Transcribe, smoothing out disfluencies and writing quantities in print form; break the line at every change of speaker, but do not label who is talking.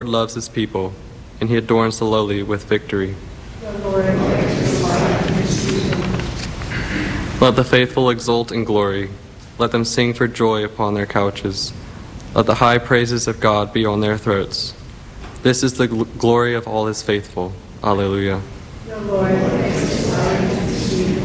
loves his people, and he adorns the lowly with victory. Let the faithful exult in glory. Let them sing for joy upon their couches. Let the high praises of God be on their throats. This is the glory of all his faithful. Alleluia.
The Lord makes his light to see.